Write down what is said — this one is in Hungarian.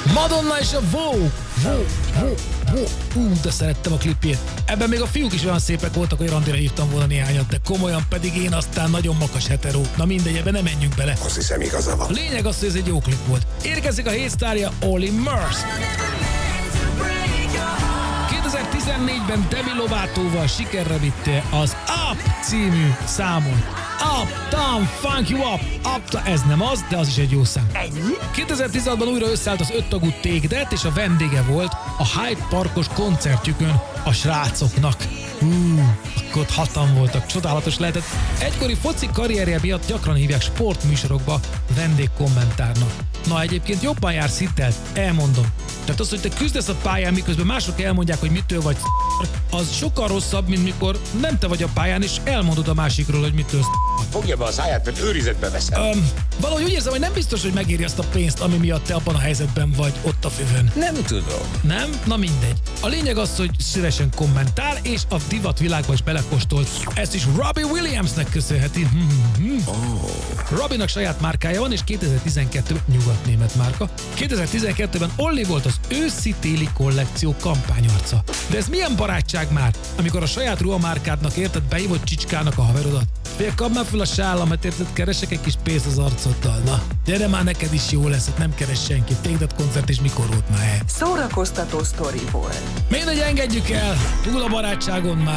Madonna és a Wow. De szerettem a klipjét. Ebben még a fiúk is olyan szépek voltak, hogy randira hívtam volna néhányat, de komolyan pedig én aztán nagyon makas hetero. Na mindegy, ebben nem menjünk bele. Azt hiszem, igaza van. A lényeg az, hogy ez egy jó klip volt. Érkezik a hétsztárja, Olly Murs. 2014-ben Demi Lovatóval sikerre vitte az Up című számot. Up, down, funk you up, ez nem az, de az is egy jó szám. 2016-ban újra összeállt az 5 tagú Take That, és a vendége volt a Hyde Parkos koncertjükön a srácoknak. Akkor ott hatan voltak, csodálatos lehetett. Egykori foci karrierje miatt gyakran hívják sportműsorokba vendégkommentárnak. Na egyébként jobban jársz hitelt, elmondom. Tehát az, hogy te küzdesz a pályán, miközben mások elmondják, hogy mitől vagy az sokkal rosszabb, mint mikor nem te vagy a pályán, és elmondod a másikról, hogy mitől Fogja be a száját, mert őrizetbe veszem. Valahogy úgy érzem, hogy nem biztos, hogy megéri azt a pénzt, ami miatt te abban a helyzetben vagy ott a fővön. Nem tudom. Nem? Na mindegy. A lényeg az, hogy szívesen kommentál, és a divat világba is belekóstolt. Ezt is Robbie Williamsnek köszönheti. Robbie-nak saját márkája van, és 2012 nyugat-német márka. 2012-ben Olly volt az őszi-téli kollekció kampányarca. De ez milyen barátság már, amikor a saját ruhamárkádnak érted behívott csicskának a haverodat? Fél, kapd már fel a sállamat, érted, keresek egy kis pénzt az arcoddal. Na, gyere már, neked is jó lesz, hát nem keres senki. Take That koncert és mikor volt már el? Szórakoztató sztori volt. Mindegy, engedjük el, túl a barátságon már.